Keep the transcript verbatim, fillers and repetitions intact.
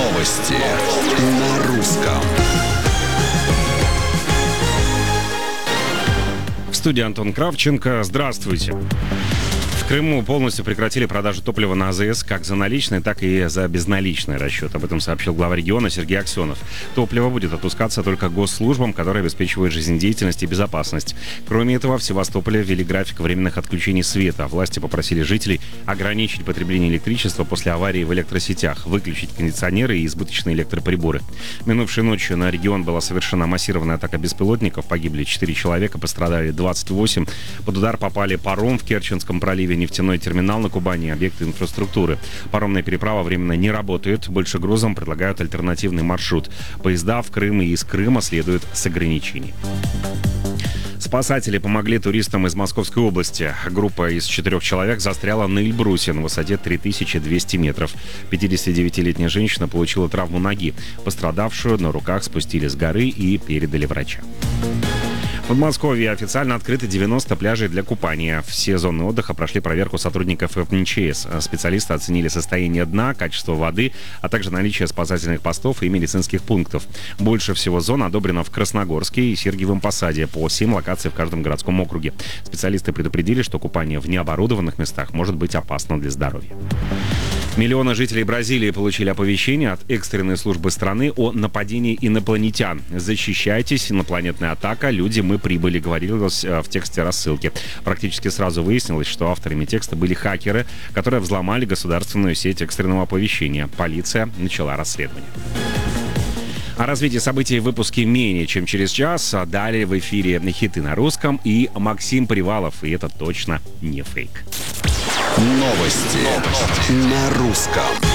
Новости на русском. В студии Антон Кравченко. Здравствуйте. В Крыму полностью прекратили продажу топлива на АЗС как за наличный, так и за безналичный расчет. Об этом сообщил глава региона Сергей Аксенов. Топливо будет отпускаться только госслужбам, которые обеспечивают жизнедеятельность и безопасность. Кроме этого, в Севастополе ввели график временных отключений света. Власти попросили жителей ограничить потребление электричества после аварии в электросетях, выключить кондиционеры и избыточные электроприборы. Минувшей ночью на регион была совершена массированная атака беспилотников. Погибли четыре человека, пострадали двадцать восемь. Под удар попали паром в Керченском проливе, нефтяной терминал на Кубани и объекты инфраструктуры. Паромная переправа временно не работает. Больше грузом предлагают альтернативный маршрут. Поезда в Крым и из Крыма следуют с ограничений. Спасатели помогли туристам из Московской области. Группа из четырех человек застряла на Эльбрусе на высоте три тысячи двести метров. пятидесятидевятилетняя женщина получила травму ноги. Пострадавшую на руках спустили с горы и передали врачам. В Подмосковье официально открыты девяносто пляжей для купания. Все зоны отдыха прошли проверку сотрудников эф эм че эс. Специалисты оценили состояние дна, качество воды, а также наличие спасательных постов и медицинских пунктов. Больше всего зон одобрено в Красногорске и Сергиевом Посаде, по семь локаций в каждом городском округе. Специалисты предупредили, что купание в необорудованных местах может быть опасно для здоровья. Миллионы жителей Бразилии получили оповещение от экстренной службы страны о нападении инопланетян. «Защищайтесь, инопланетная атака, люди, мы прибыли», говорилось в тексте рассылки. Практически сразу выяснилось, что авторами текста были хакеры, которые взломали государственную сеть экстренного оповещения. Полиция начала расследование. О развитии событий в выпуске менее чем через час. А далее в эфире хиты на русском и Максим Привалов. И это точно не фейк. Новости, Новости. на русском.